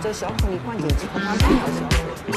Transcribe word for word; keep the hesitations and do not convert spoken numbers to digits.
的小虎，你灌点鸡汤，太好笑了。